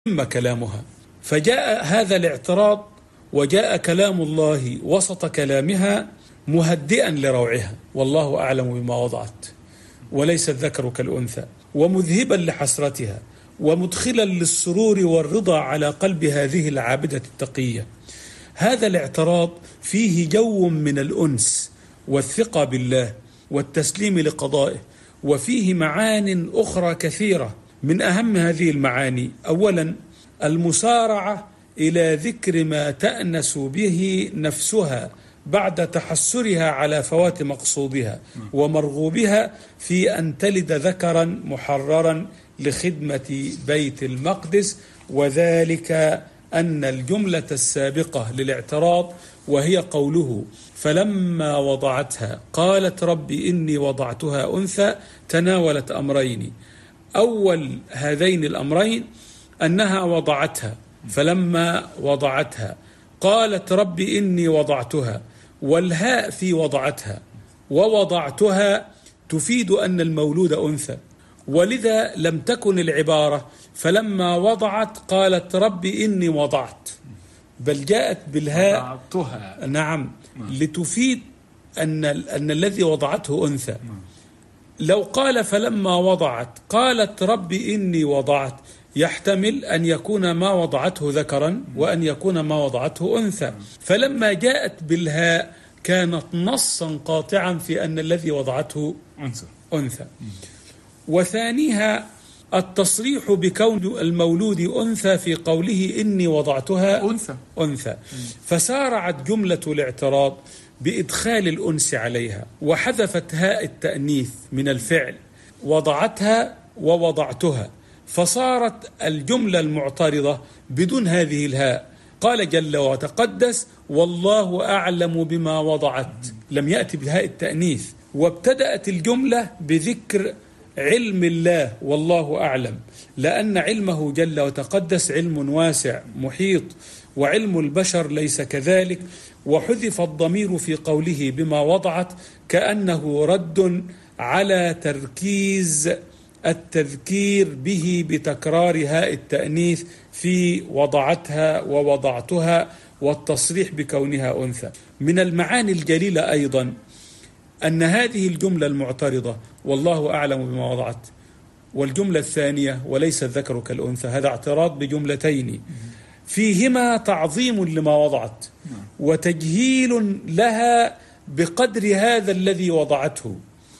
ثم كلامها، فجاء هذا الاعتراض وجاء كلام الله وسط كلامها مهدئا لروعها، والله أعلم بما وضعت وليس الذكر كالأنثى، ومذهبا لحسرتها ومدخلا للسرور والرضا على قلب هذه العابدة التقية. هذا الاعتراض فيه جو من الأنس والثقة بالله والتسليم لقضائه، وفيه معان أخرى كثيرة. من أهم هذه المعاني أولا المسارعة إلى ذكر ما تأنس به نفسها بعد تحسرها على فوات مقصودها ومرغوبها في أن تلد ذكرا محررا لخدمة بيت المقدس، وذلك أن الجملة السابقة للاعتراض وهي قوله فلما وضعتها قالت رب إني وضعتها أنثى تناولت أمرين. أول هذين الأمرين أنها وضعتها، فلما وضعتها قالت رب إني وضعتها، والهاء في وضعتها ووضعتها تفيد أن المولود أنثى، ولذا لم تكن العبارة فلما وضعت قالت رب إني وضعت، بل جاءت بالهاء وضعتها. نعم، لتفيد أن الذي وضعته أنثى. لو قال فلما وضعت قالت رب إني وضعت، يحتمل أن يكون ما وضعته ذكرا وأن يكون ما وضعته أنثى، فلما جاءت بالهاء كانت نصا قاطعا في أن الذي وضعته أنثى. وثانيها التصريح بكون المولود أنثى في قوله إني وضعتها أنثى، فسارعت جملة الاعتراض بإدخال الأنس عليها وحذفت هاء التأنيث من الفعل وضعتها ووضعتها، فصارت الجملة المعترضة بدون هذه الهاء. قال جل وتقدس والله أعلم بما وضعت، لم يأتي بهاء التأنيث، وابتدأت الجملة بذكر علم الله والله أعلم، لأن علمه جل وتقدس علم واسع محيط، وعلم البشر ليس كذلك. وحذف الضمير في قوله بما وضعت كأنه رد على تركيز التذكير به بتكرار هاء التأنيث في وضعتها ووضعتها والتصريح بكونها أنثى. من المعاني الجليلة أيضا أن هذه الجملة المعترضة والله أعلم بما وضعت، والجملة الثانية وليس الذكر كالأنثى، هذا اعتراض بجملتين فيهما تعظيم لما وضعت وتجهيل لها بقدر هذا الذي وضعته،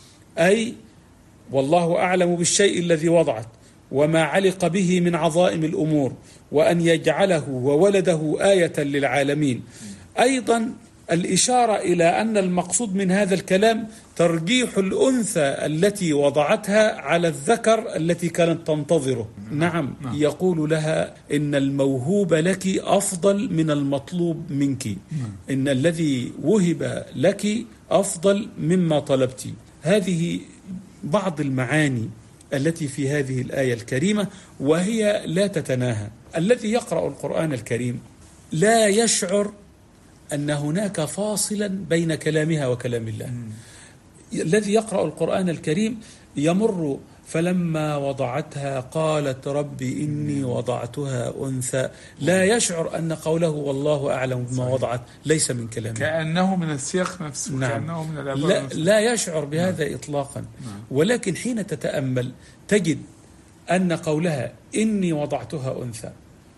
أي والله أعلم بالشيء الذي وضعت وما علق به من عظائم الأمور، وأن يجعله وولده آية للعالمين. أيضا الإشارة إلى أن المقصود من هذا الكلام ترجيح الأنثى التي وضعتها على الذكر التي كانت تنتظره. نعم، يقول لها إن الموهوب لك أفضل من المطلوب منك، إن الذي وهب لك أفضل مما طلبت. هذه بعض المعاني التي في هذه الآية الكريمة، وهي لا تتناهى. الذي يقرأ القرآن الكريم لا يشعر أن هناك فاصلا بين كلامها وكلام الله. الذي يقرأ القرآن الكريم يمر فلما وضعتها قالت رب إني وضعتها أنثى، لا يشعر أن قوله والله أعلم بما وضعت ليس من كلامه، كأنه من السياق نفسه. نعم. كأنه من العبارة نفسه. لا يشعر بهذا إطلاقا. ولكن حين تتأمل تجد أن قولها إني وضعتها أنثى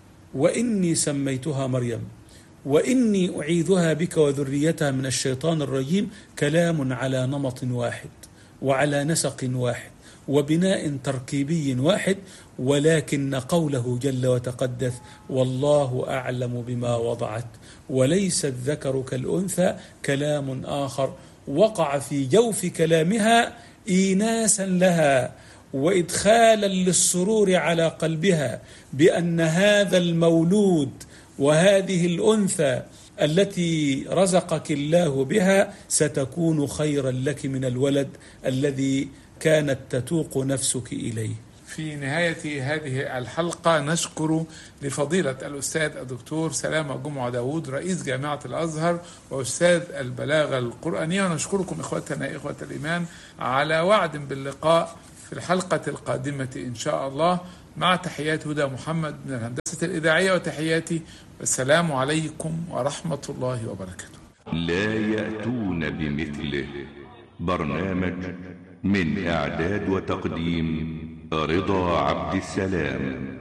وإني سميتها مريم وإني أعيذها بك وذريتها من الشيطان الرجيم كلام على نمط واحد وعلى نسق واحد وبناء تركيبي واحد، ولكن قوله جل وتقدس والله أعلم بما وضعت وليس الذكر كالأنثى كلام آخر وقع في جوف كلامها إيناسا لها وإدخالا للسرور على قلبها بأن هذا المولود وهذه الأنثى التي رزقك الله بها ستكون خيرا لك من الولد الذي كانت تتوق نفسك إليه. في نهاية هذه الحلقة نشكر لفضيلة الأستاذ الدكتور سلامة جمعة داود رئيس جامعة الأزهر وأستاذ البلاغة القرآنية، ونشكركم إخوتنا إخوة الإيمان على وعد باللقاء في الحلقة القادمة إن شاء الله. مع تحيات هدى محمد من الهندسة الإذاعية وتحياتي، والسلام عليكم ورحمة الله وبركاته. لا يأتون بمثله. برنامج من إعداد وتقديم رضا عبد السلام.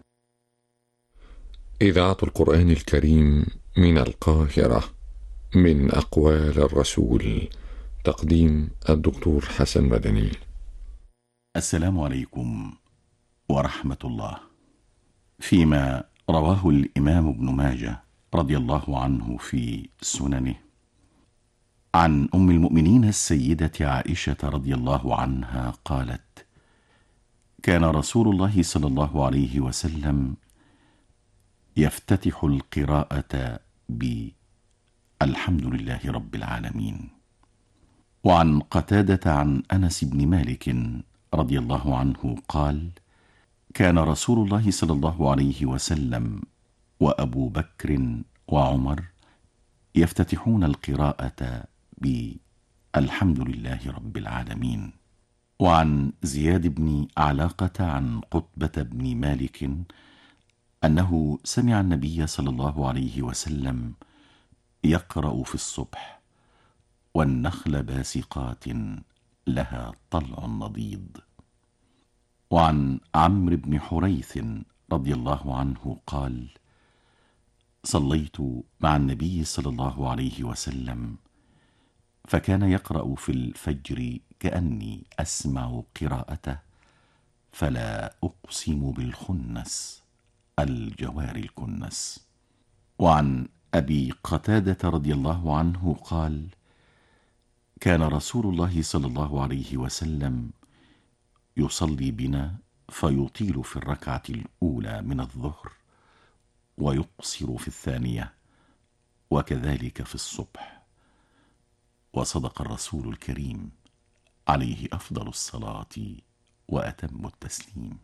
إذاعة القرآن الكريم من القاهرة، من أقوال الرسول، تقديم الدكتور حسن مدني. السلام عليكم ورحمة الله. فيما رواه الإمام ابن ماجه رضي الله عنه في سننه عن أم المؤمنين السيدة عائشة رضي الله عنها قالت: كان رسول الله صلى الله عليه وسلم يفتتح القراءة بالحمد لله رب العالمين. وعن قتادة عن أنس بن مالك رضي الله عنه قال: كان رسول الله صلى الله عليه وسلم وأبو بكر وعمر يفتتحون القراءة بالحمد لله رب العالمين. وعن زياد بن علاقة عن قتبة بن مالك أنه سمع النبي صلى الله عليه وسلم يقرأ في الصبح: والنخل باسقات لها طلع نضيد. وعن عمرو بن حريث رضي الله عنه قال: صليت مع النبي صلى الله عليه وسلم فكان يقرأ في الفجر كأني أسمع قراءته: فلا أقسم بالخنس الجوار الكنس. وعن أبي قتادة رضي الله عنه قال: كان رسول الله صلى الله عليه وسلم يصلي بنا فيطيل في الركعة الأولى من الظهر ويقصر في الثانية، وكذلك في الصبح. وصدق الرسول الكريم عليه أفضل الصلاة وأتم التسليم.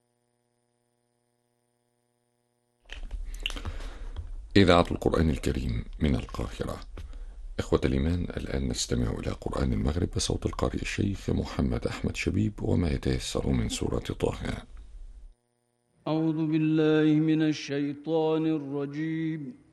إذاعة القرآن الكريم من القاهرة. إخوة الإيمان، الآن نستمع إلى قرآن المغرب بصوت القارئ الشيخ محمد أحمد شبيب، وما يتيسر من سورة طه. أعوذ بالله من الشيطان الرجيم.